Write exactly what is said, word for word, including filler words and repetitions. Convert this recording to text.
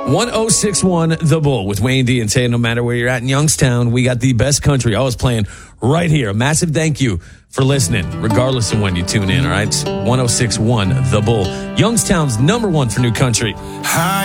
one oh six one The Bull with Wayne D and Tay. No matter where you're at in Youngstown, we got the best country always playing right here. A massive thank you for listening, regardless of when you tune in, all right? one oh six one The Bull, Youngstown's number one for new country. Hi.